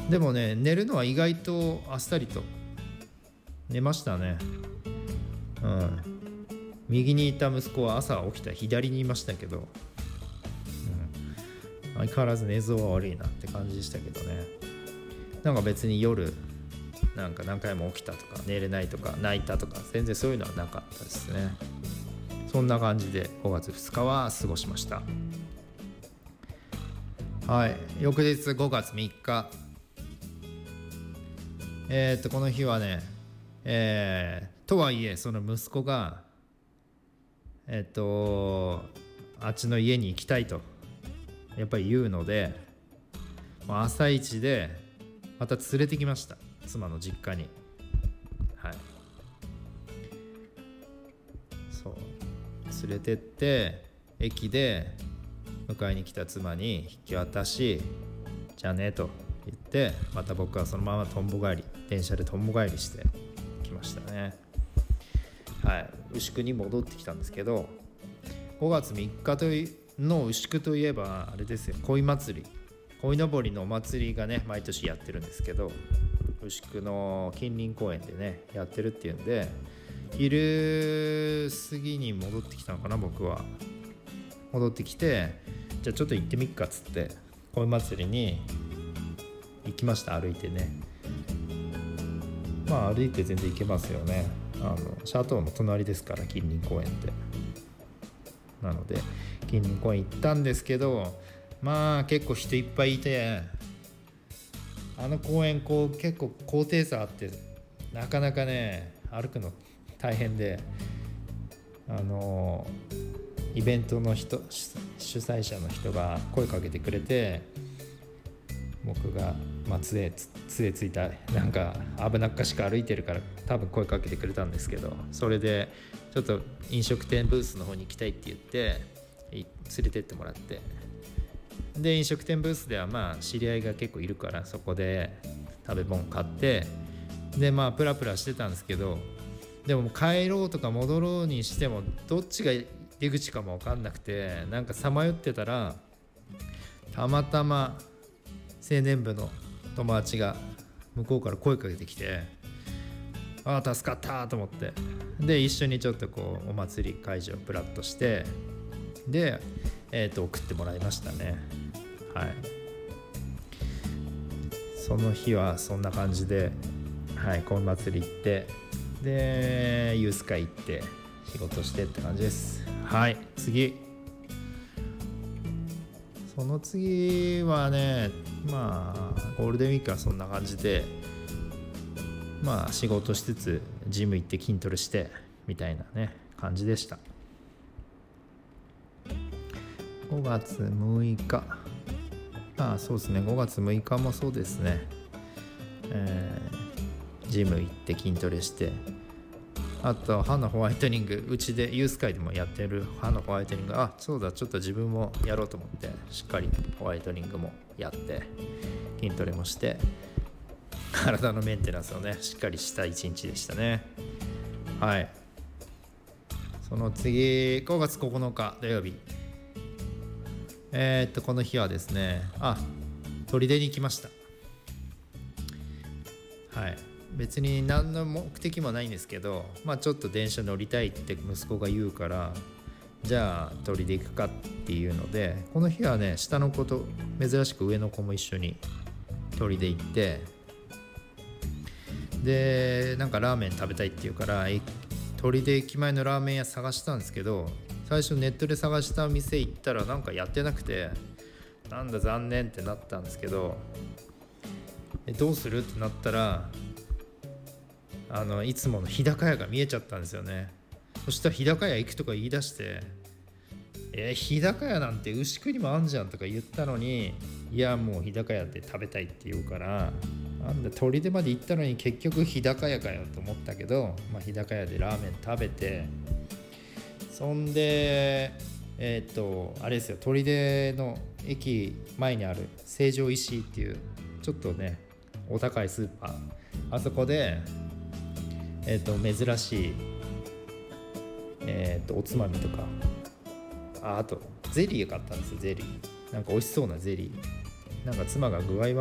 でもね、寝るのは意外とあっさりと寝ましたね。右にいた息子は朝起きたら左にいましたけど、相変わらず寝相は悪いなって感じでしたけどね。なんか別に夜なんか何回も起きたとか寝れないとか泣いたとか全然そういうのはなかったですね。そんな感じで5月2日は過ごしました。はい、翌日5月3日、この日はね、とはいえその息子があっちの家に行きたいとやっぱり言うので、朝一でまた連れてきました、妻の実家に。はい、そう連れてって駅で迎えに来た妻に引き渡し、じゃあねと言って、また僕はそのまま電車でとんぼ帰りしてきましたね。はい、牛久に戻ってきたんですけど、5月3日の牛久といえばあれですよ、鯉のぼりのお祭りがね毎年やってるんですけど、牛久の近隣公園でねやってるっていうんで、昼過ぎに戻ってきたのかな。僕は戻ってきて、じゃあちょっと行ってみっかっつって鯉祭りに行きました。歩いてね。歩いて全然行けますよね。シャトーの隣ですから、近隣公園ってなので近隣公園行ったんですけど、結構人いっぱいいて、公園結構高低差あって、なかなかね歩くの大変で、イベントの主催者の人が声かけてくれて、僕が杖ついたなんか危なっかしく歩いてるから多分声かけてくれたんですけど、それでちょっと飲食店ブースの方に行きたいって言って連れてってもらって、で飲食店ブースでは知り合いが結構いるから、そこで食べ物買って、でプラプラしてたんですけど、でも帰ろうとか戻ろうにしてもどっちが出口かも分かんなくて、なんかさまよってたらたまたま青年部の友達が向こうから声かけてきて、助かったと思って、で一緒にちょっとお祭り会場プラッとして、で、送ってもらいましたね。はい、その日はそんな感じで、鯉祭り行って、でユース会行って仕事してって感じです。はい、その次はね、ゴールデンウィークはそんな感じで、仕事しつつジム行って筋トレしてみたいなね感じでした。5月6日、そうですね、5月6日もそうですね、ジム行って筋トレして、あと歯のホワイトニング、うちでユース会でもやってる歯のホワイトニング、そうだ、ちょっと自分もやろうと思ってしっかりホワイトニングもやって筋トレもして体のメンテナンスをねしっかりした一日でしたね。はい、その次5月9日土曜日、この日はですね、砦に行きました。はい、別に何の目的もないんですけど、ちょっと電車乗りたいって息子が言うから、じゃあ砦行くかっていうので、この日はね下の子と珍しく上の子も一緒に砦行って、でなんかラーメン食べたいって言うから砦駅前のラーメン屋探したんですけど、最初ネットで探した店行ったらなんかやってなくて、なんだ残念ってなったんですけど、どうするってなったらいつもの日高屋が見えちゃったんですよね。そしたら日高屋行くとか言い出して、日高屋なんて牛久にもあんじゃんとか言ったのに、いやもう日高屋で食べたいって言うから、なんだ砦まで行ったのに結局日高屋かよと思ったけど、日高屋でラーメン食べて、そんであれですよ、砦の駅前にある成城石井っていうちょっとねお高いスーパー、あそこで珍しいおつまみとか、あとゼリーが買ったんですよ。ゼリーなんか美味しそうなゼリー、なんか妻が具合